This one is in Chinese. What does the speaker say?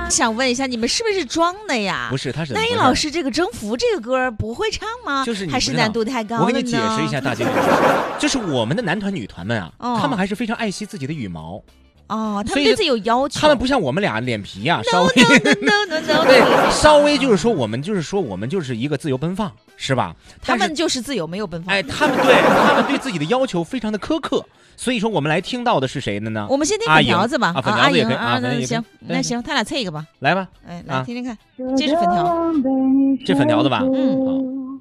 想问一下，你们是不是装的呀？ 不是，他是那英老师这个征服这个歌不会唱吗？ 就是还是难度太高了呢？ 我给你解释一下，大姐，就是我们的男团女团们啊，他们还是非常爱惜自己的羽毛。 哦，他们对自己有要求。 他们不像我们俩脸皮啊，稍微对， 稍微就是说我们就是一个自由奔放，是吧？ 他们就是自由没有奔放。 哎，他们对自己的要求非常的苛刻。所以说我们来听到的是谁的呢？ 我们先听粉条子吧。 粉条子也可以啊，行，那行，他俩测一个吧。 来吧， 哎，来听听看，这是粉条， 这粉条子吧？ 嗯。